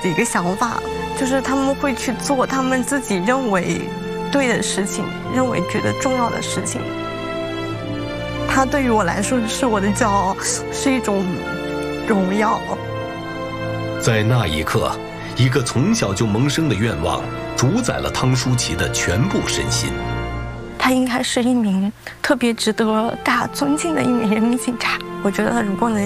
的一个想法，就是他们会去做他们自己认为对的事情，觉得重要的事情。他对于我来说是我的骄傲，是一种荣耀。 在那一刻，一个从小就萌生的愿望主宰了汤舒淇的全部身心。 他应该是一名特别值得大家尊敬的一名人民警察。我觉得如果能